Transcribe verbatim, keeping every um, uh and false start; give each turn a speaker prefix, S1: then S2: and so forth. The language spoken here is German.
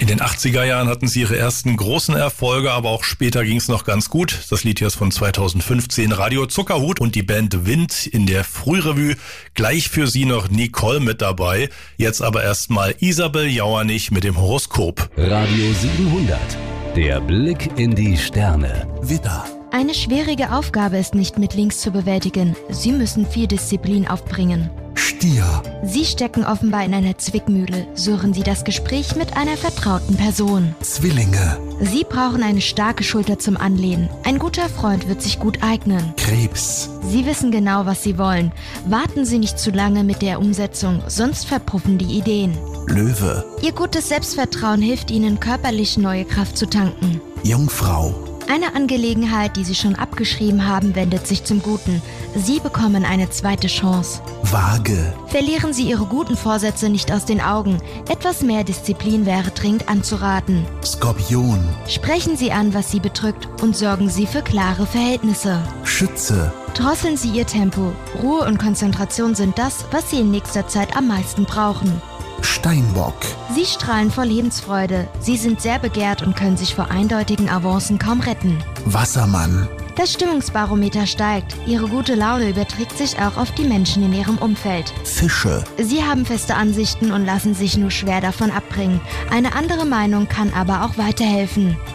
S1: In den achtziger Jahren hatten sie ihre ersten großen Erfolge, aber auch später ging es noch ganz gut. Das Lied hier ist von zweitausendfünfzehn, Radio Zuckerhut und die Band Wind in der Frührevue. Gleich für sie noch Nicole mit dabei. Jetzt aber erstmal Isabel Jauernich mit dem Horoskop.
S2: Radio siebenhundert, der Blick in die Sterne.
S3: Widder.
S4: Eine schwierige Aufgabe ist nicht mit links zu bewältigen. Sie müssen viel Disziplin aufbringen.
S3: Stier.
S4: Sie stecken offenbar in einer Zwickmühle. Suchen Sie das Gespräch mit einer vertrauten Person.
S3: Zwillinge.
S4: Sie brauchen eine starke Schulter zum Anlehnen. Ein guter Freund wird sich gut eignen.
S3: Krebs.
S4: Sie wissen genau, was Sie wollen. Warten Sie nicht zu lange mit der Umsetzung, sonst verpuffen die Ideen.
S3: Löwe.
S4: Ihr gutes Selbstvertrauen hilft Ihnen, körperlich neue Kraft zu tanken.
S3: Jungfrau.
S4: Eine Angelegenheit, die Sie schon abgeschrieben haben, wendet sich zum Guten. Sie bekommen eine zweite Chance.
S3: Waage.
S4: Verlieren Sie Ihre guten Vorsätze nicht aus den Augen. Etwas mehr Disziplin wäre dringend anzuraten.
S3: Skorpion.
S4: Sprechen Sie an, was Sie bedrückt, und sorgen Sie für klare Verhältnisse.
S3: Schütze.
S4: Drosseln Sie Ihr Tempo. Ruhe und Konzentration sind das, was Sie in nächster Zeit am meisten brauchen.
S3: Steinbock.
S4: Sie strahlen vor Lebensfreude. Sie sind sehr begehrt und können sich vor eindeutigen Avancen kaum retten.
S3: Wassermann.
S4: Das Stimmungsbarometer steigt. Ihre gute Laune überträgt sich auch auf die Menschen in Ihrem Umfeld.
S3: Fische.
S4: Sie haben feste Ansichten und lassen sich nur schwer davon abbringen. Eine andere Meinung kann aber auch weiterhelfen.